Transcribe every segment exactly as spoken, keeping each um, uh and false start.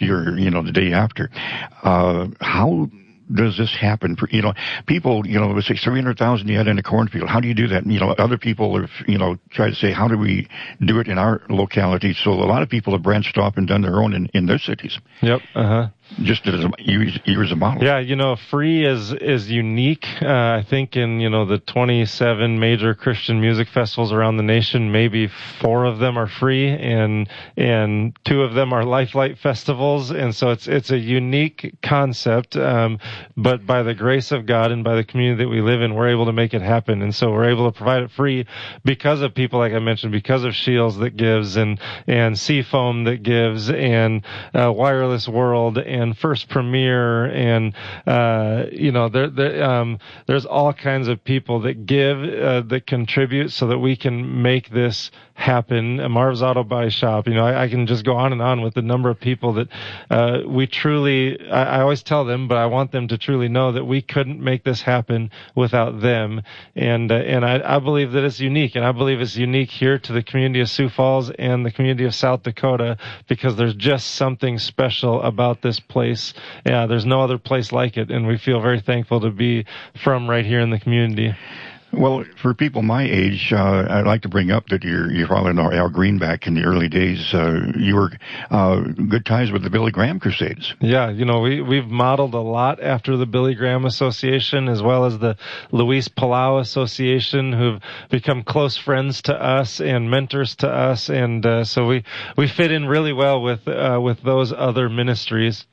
year, you know, the day after. Uh, how does this happen? For, you know, people, you know, let's say three hundred thousand you had in a cornfield. How do you do that? You know, other people have, you know, tried to say, how do we do it in our locality? So a lot of people have branched off and done their own in, in their cities. Yep. Uh-huh. Just as a, use, use a model. Yeah, you know, free is is unique. Uh, I think in, you know, the twenty-seven major Christian music festivals around the nation, maybe four of them are free, and and two of them are Lifelight festivals, and so it's it's a unique concept. Um, but by the grace of God and by the community that we live in, we're able to make it happen, and so we're able to provide it free because of people like I mentioned, because of Shields that gives, and and Seafoam that gives, and uh, Wireless World, and First Premier, and uh, you know, there, there um, there's all kinds of people that give, uh, that contribute, so that we can make this happen. Marv's Auto Body Shop, you know, I, I can just go on and on with the number of people that uh, we truly. I, I always tell them, but I want them to truly know that we couldn't make this happen without them. And uh, and I, I believe that it's unique, and I believe it's unique here to the community of Sioux Falls and the community of South Dakota, because there's just something special about this place. Yeah, there's no other place like it, and we feel very thankful to be from right here in the community. Well, for people my age, uh, I'd like to bring up that your your father-in-law, Al Greenback, in the early days, uh, you were uh, good ties with the Billy Graham Crusades. Yeah, you know, we, we've modeled a lot after the Billy Graham Association, as well as the Luis Palau Association, who've become close friends to us and mentors to us, and uh, so we, we fit in really well with uh, with those other ministries.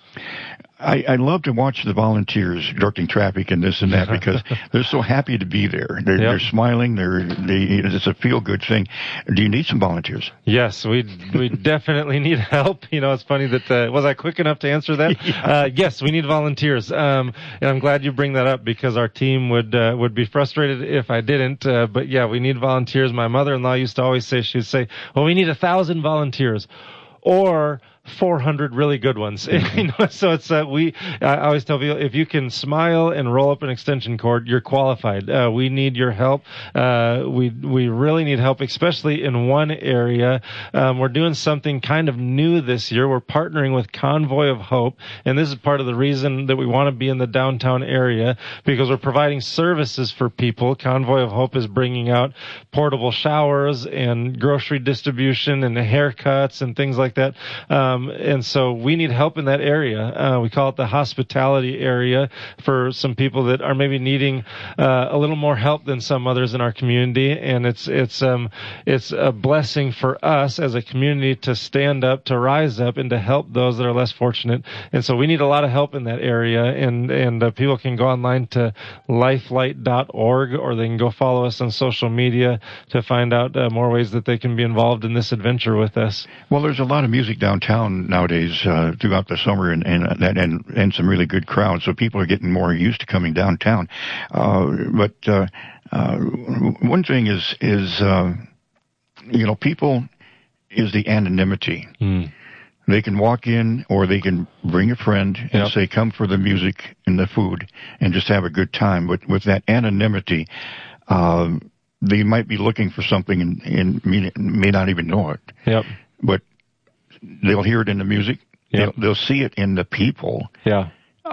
I, I love to watch the volunteers directing traffic and this and that, because they're so happy to be there. They're, yep. they're smiling. They're, they, it's a feel-good thing. Do you need some volunteers? Yes, we we definitely need help. You know, it's funny that, uh, was I quick enough to answer that? Yeah. Uh, yes, we need volunteers. Um, and I'm glad you bring that up, because our team would, uh, would be frustrated if I didn't. Uh, but yeah, we need volunteers. My mother-in-law used to always say, she'd say, well, we need a thousand volunteers. Or four hundred really good ones. You know, so it's uh, we. I always tell people, if you can smile and roll up an extension cord, you're qualified. Uh, we need your help. Uh, we we really need help, especially in one area. Um, we're doing something kind of new this year. We're partnering with Convoy of Hope, and this is part of the reason that we want to be in the downtown area, because we're providing services for people. Convoy of Hope is bringing out portable showers and grocery distribution and haircuts and things like that. Um, Um, and so we need help in that area. Uh, we call it the hospitality area, for some people that are maybe needing uh, a little more help than some others in our community. And it's it's um it's a blessing for us as a community to stand up, to rise up, and to help those that are less fortunate. And so we need a lot of help in that area. And and uh, people can go online to lifelight dot org, or they can go follow us on social media to find out uh, more ways that they can be involved in this adventure with us. Well, there's a lot of music downtown nowadays uh, throughout the summer, and and, and and some really good crowds. So people are getting more used to coming downtown. Uh, but uh, uh, one thing is is uh, you know, people is the anonymity. Mm. They can walk in, or they can bring a friend and yep. say, "Come for the music and the food, and just have a good time." But with that anonymity, uh, they might be looking for something and, and may, may not even know it. Yep. But they'll hear it in the music. Yep. They'll, they'll see it in the people. Yeah.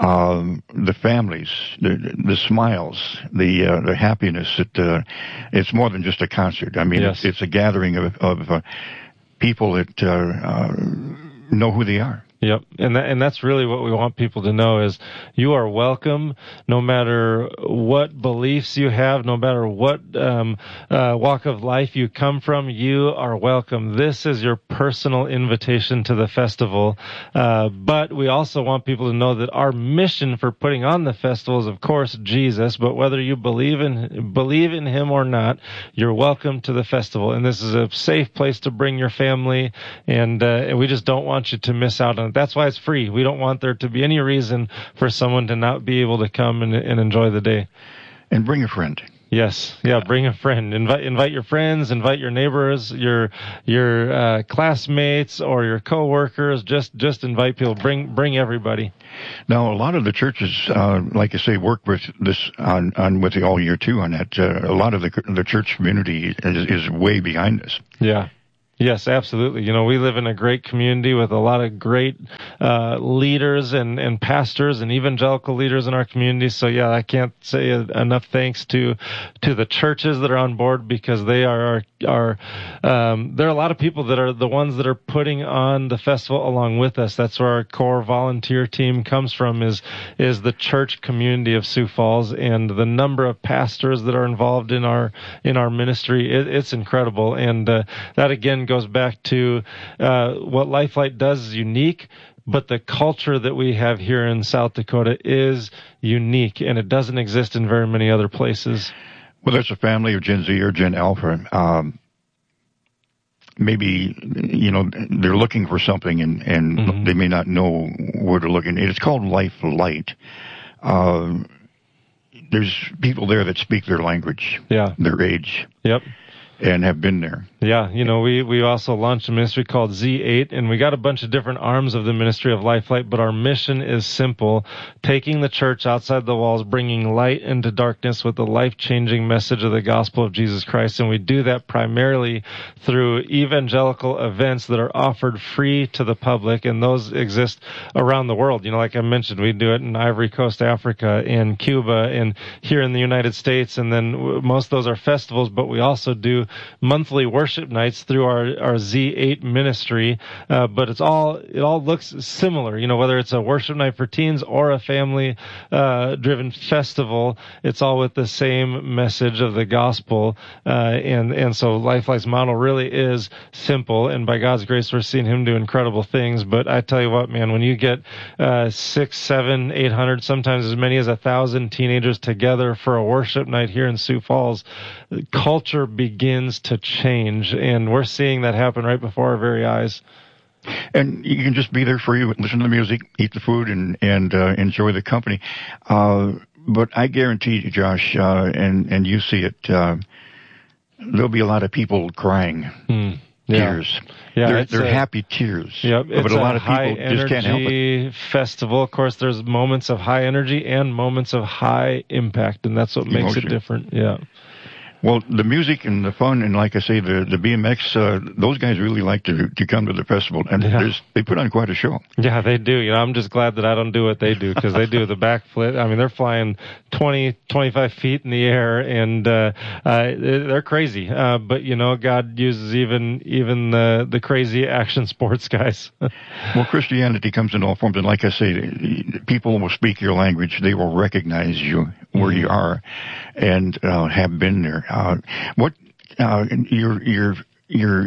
Um, the families, the the smiles, the uh, the happiness. That uh, it's more than just a concert. I mean, yes. it's, it's a gathering of of uh, people that uh, uh, know who they are. Yep, and that, and that's really what we want people to know, is you are welcome, no matter what beliefs you have, no matter what um, uh, walk of life you come from, you are welcome. This is your personal invitation to the festival, uh, but we also want people to know that our mission for putting on the festival is, of course, Jesus, but whether you believe in believe in Him or not, you're welcome to the festival, and this is a safe place to bring your family, and, uh, and we just don't want you to miss out on it. That's why it's free. We don't want there to be any reason for someone to not be able to come and, and enjoy the day. And bring a friend. Yes, yeah, bring a friend. Invite invite your friends, invite your neighbors, your your uh, classmates, or your coworkers. Just just invite people. Bring bring everybody. Now, a lot of the churches, uh, like I say, work with this on, on with the all year too on that. Uh, a lot of the the church community is, is way behind this. Yeah. Yes, absolutely. You know, we live in a great community with a lot of great uh, leaders and, and pastors and evangelical leaders in our community. So, yeah, I can't say enough thanks to to the churches that are on board, because they are are um, there are a lot of people that are the ones that are putting on the festival along with us. That's where our core volunteer team comes from, is is the church community of Sioux Falls, and the number of pastors that are involved in our in our ministry. It, it's incredible, and uh, that again goes back to uh, what Lifelight does is unique, but the culture that we have here in South Dakota is unique, and it doesn't exist in very many other places. Well, there's a family of Gen Z or Gen Alpha. Um, maybe, you know, they're looking for something, and, and mm-hmm. they may not know where to look. And it's called Lifelight. Uh, there's people there that speak their language, yeah, their age. Yep. And have been there. Yeah, you know, we, we also launched a ministry called Z eight, and we got a bunch of different arms of the ministry of Lifelight, but our mission is simple: taking the church outside the walls, bringing light into darkness with the life-changing message of the gospel of Jesus Christ. And we do that primarily through evangelical events that are offered free to the public, and those exist around the world. You know, like I mentioned, we do it in Ivory Coast, Africa, in Cuba, and here in the United States, and then most of those are festivals, but we also do monthly worship nights through our, our Z eight ministry, uh, but it's all, it all looks similar, you know, whether it's a worship night for teens or a family, uh, driven festival, it's all with the same message of the gospel, uh, and, and so Lifelight's model really is simple, and by God's grace, we're seeing him do incredible things. But I tell you what, man, when you get, uh, six, seven, eight hundred, sometimes as many as a thousand teenagers together for a worship night here in Sioux Falls, culture begins to change, and we're seeing that happen right before our very eyes. And you can just be there for you, listen to the music, eat the food, and and uh, enjoy the company. Uh, but I guarantee you, Josh, uh, and and you see it, uh, there'll be a lot of people crying. Hmm. Yeah. Tears. Yeah, they're, it's they're a, happy tears. Yep, but it's a lot a of people just can't help it. Festival. Of course, there's moments of high energy and moments of high impact, and that's what makes Emotion. it different. Yeah. Well, the music and the fun, and like I say, the the B M X, uh, those guys really like to to come to the festival, and yeah. there's, they put on quite a show. Yeah, they do. You know, I'm just glad that I don't do what they do, because they do the backflip. I mean, they're flying twenty, twenty-five feet in the air, and uh, uh, they're crazy. Uh, but you know, God uses even even the the crazy action sports guys. Well, Christianity comes in all forms, and like I say, people will speak your language. They will recognize you where you are, and uh, have been there. Uh, what uh, your your your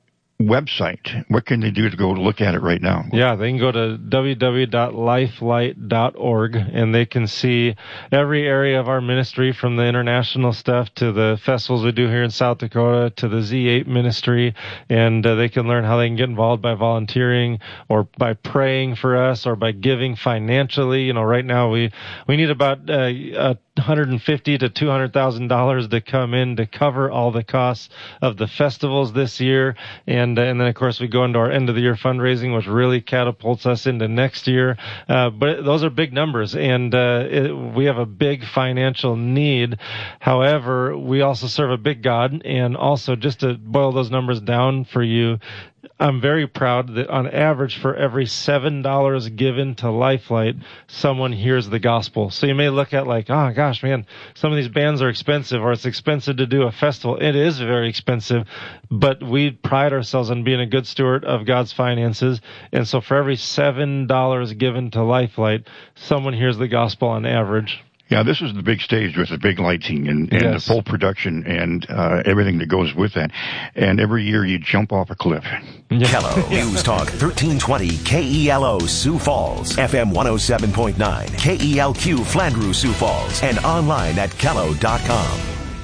website? What can they do to go to look at it right now? Yeah, they can go to w w w dot lifelight dot org, and they can see every area of our ministry, from the international stuff to the festivals we do here in South Dakota to the Z eight ministry, and uh, they can learn how they can get involved by volunteering or by praying for us or by giving financially. You know, right now we we need about uh, a one hundred fifty to two hundred thousand dollars to come in to cover all the costs of the festivals this year, and uh, and then of course we go into our end of the year fundraising, which really catapults us into next year. Uh, but those are big numbers, and uh, it, we have a big financial need. However, we also serve a big God, and also just to boil those numbers down for you, I'm very proud that on average, for every seven dollars given to Lifelight, someone hears the gospel. So you may look at like, oh gosh, man, some of these bands are expensive, or it's expensive to do a festival. It is very expensive, but we pride ourselves on being a good steward of God's finances. And so for every seven dollars given to Lifelight, someone hears the gospel on average. Yeah, this is the big stage with the big lighting and, and yes. the full production and uh, everything that goes with that. And every year you jump off a cliff. Kello News Talk thirteen twenty K E L O Sioux Falls, F M one oh seven point nine, K E L Q Flandreau Sioux Falls, and online at kello dot com.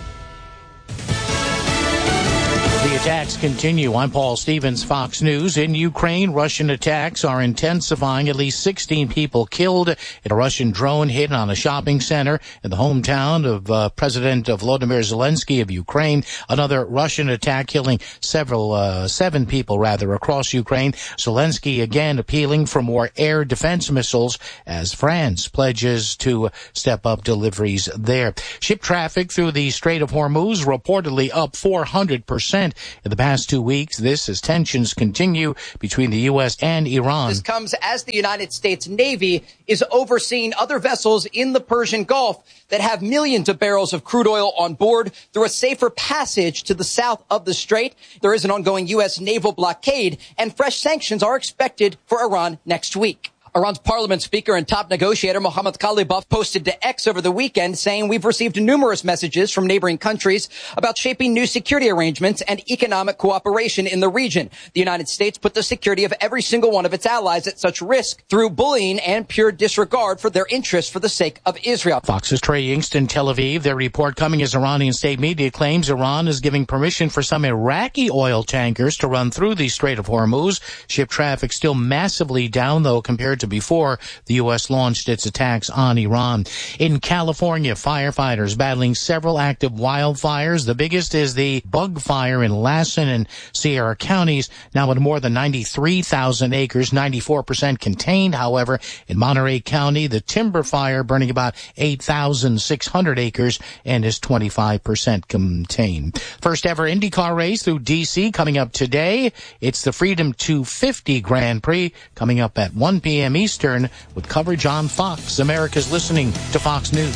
The attacks continue. I'm Paul Stevens, Fox News. In Ukraine, Russian attacks are intensifying. At least sixteen people killed in a Russian drone hit on a shopping center in the hometown of uh, President Volodymyr Zelensky of Ukraine. Another Russian attack killing several, uh, seven people rather, across Ukraine. Zelensky again appealing for more air defense missiles as France pledges to step up deliveries there. Ship traffic through the Strait of Hormuz reportedly up four hundred percent in the past two weeks. This as tensions continue between the U S and Iran. This comes as the United States Navy is overseeing other vessels in the Persian Gulf that have millions of barrels of crude oil on board through a safer passage to the south of the strait. There is an ongoing U S naval blockade, and fresh sanctions are expected for Iran next week. Iran's parliament speaker and top negotiator Mohammad Ghalibaf posted to X over the weekend saying, "We've received numerous messages from neighboring countries about shaping new security arrangements and economic cooperation in the region. The United States put the security of every single one of its allies at such risk through bullying and pure disregard for their interests for the sake of Israel." Fox's Trey Yingst in Tel Aviv. Their report coming as Iranian state media claims Iran is giving permission for some Iraqi oil tankers to run through the Strait of Hormuz. Ship traffic still massively down, though, compared to before the U S launched its attacks on Iran. In California, firefighters battling several active wildfires. The biggest is the bug fire in Lassen and Sierra counties, now at more than ninety-three thousand acres, ninety-four percent contained. However, in Monterey County, the timber fire burning about eight thousand six hundred acres and is twenty-five percent contained. First ever IndyCar race through D C coming up today. It's the Freedom two fifty Grand Prix coming up at one p.m. Eastern with coverage on Fox. America's listening to Fox News.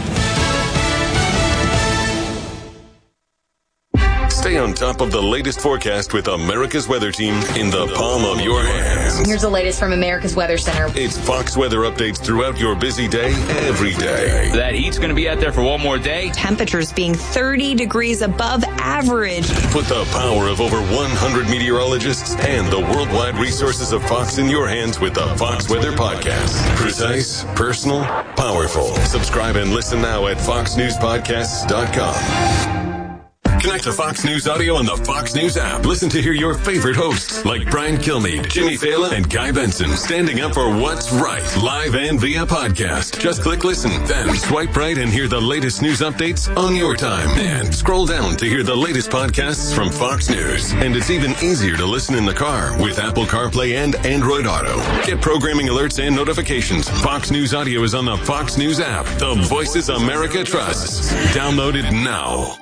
Stay on top of the latest forecast with America's Weather Team in the palm of your hands. Here's the latest from America's Weather Center. It's Fox weather updates throughout your busy day, every day. That heat's going to be out there for one more day. Temperatures being thirty degrees above average. Put the power of over one hundred meteorologists and the worldwide resources of Fox in your hands with the Fox Weather Podcast. Precise, personal, powerful. Subscribe and listen now at fox news podcasts dot com. Connect to Fox News Audio on the Fox News app. Listen to hear your favorite hosts like Brian Kilmeade, Jimmy Fallon, and Guy Benson standing up for what's right, live and via podcast. Just click listen, then swipe right and hear the latest news updates on your time. And scroll down to hear the latest podcasts from Fox News. And it's even easier to listen in the car with Apple CarPlay and Android Auto. Get programming alerts and notifications. Fox News Audio is on the Fox News app. The voices America trusts. Download it now.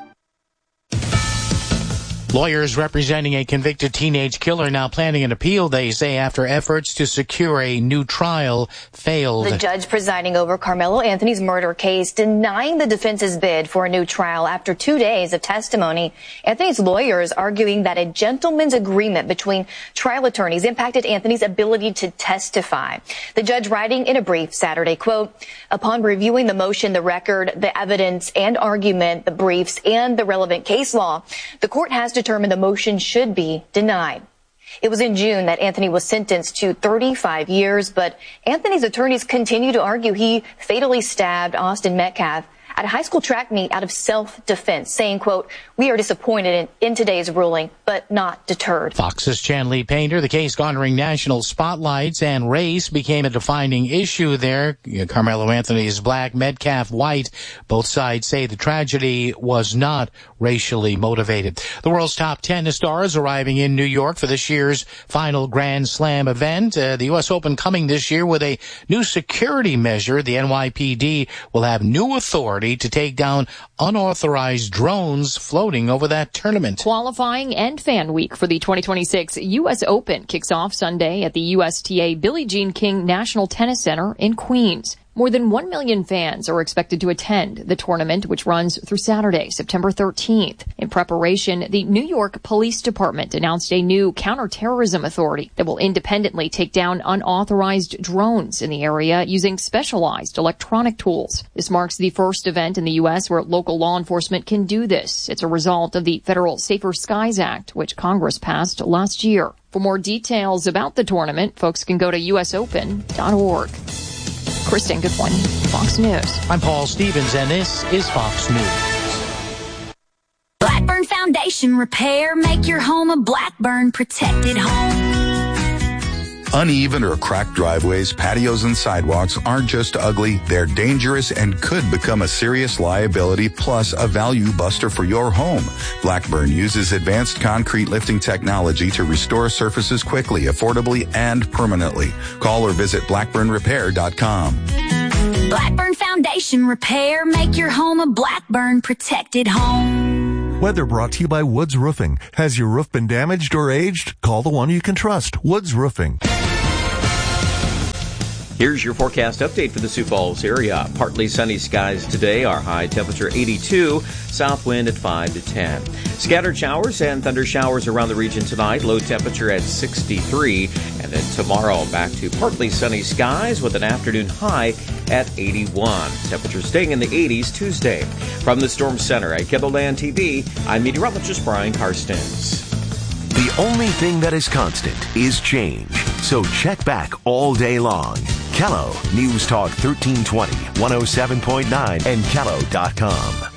Lawyers representing a convicted teenage killer now planning an appeal, they say, after efforts to secure a new trial failed. The judge presiding over Carmelo Anthony's murder case denying the defense's bid for a new trial after two days of testimony. Anthony's lawyers arguing that a gentleman's agreement between trial attorneys impacted Anthony's ability to testify. The judge writing in a brief Saturday, quote, "Upon reviewing the motion, the record, the evidence and argument, the briefs, and the relevant case law, the court has determined the motion should be denied." It was in June that Anthony was sentenced to thirty-five years, but Anthony's attorneys continue to argue he fatally stabbed Austin Metcalf at a high school track meet out of self-defense, saying, quote, "We are disappointed in, in today's ruling, but not deterred." Fox's Chanley Painter, the case garnering national spotlights, and race became a defining issue there. Carmelo Anthony is black, Metcalf white. Both sides say the tragedy was not racially motivated. The world's top tennis stars arriving in New York for this year's final Grand Slam event. Uh, the U S Open coming this year with a new security measure. The N Y P D will have new authority to take down unauthorized drones floating over that tournament. Qualifying and fan week for the twenty twenty-six U S Open kicks off Sunday at the U S T A Billie Jean King National Tennis Center in Queens. More than one million fans are expected to attend the tournament, which runs through Saturday, September thirteenth. In preparation, the New York Police Department announced a new counterterrorism authority that will independently take down unauthorized drones in the area using specialized electronic tools. This marks the first event in the U S where local law enforcement can do this. It's a result of the Federal Safer Skies Act, which Congress passed last year. For more details about the tournament, folks can go to U S open dot org. Kristen Goodwin, Fox News. I'm Paul Stevens, and this is Fox News. Blackburn Foundation Repair. Make your home a Blackburn protected home. Uneven or cracked driveways, patios, and sidewalks aren't just ugly, they're dangerous and could become a serious liability plus a value buster for your home. Blackburn uses advanced concrete lifting technology to restore surfaces quickly, affordably, and permanently. Call or visit blackburn repair dot com. Blackburn Foundation Repair. Make your home a Blackburn protected home. Weather brought to you by Woods Roofing. Has your roof been damaged or aged? Call the one you can trust, Woods Roofing. Here's your forecast update for the Sioux Falls area. Partly sunny skies today. Our high temperature eighty-two. South wind at five to ten. Scattered showers and thunder showers around the region tonight. Low temperature at sixty-three. And then tomorrow back to partly sunny skies with an afternoon high at eighty-one. Temperature staying in the eighties Tuesday. From the Storm Center at KELOLAND T V, I'm meteorologist Brian Karstens. The only thing that is constant is change. So check back all day long. Kello News Talk thirteen twenty, one oh seven point nine, and Kello dot com.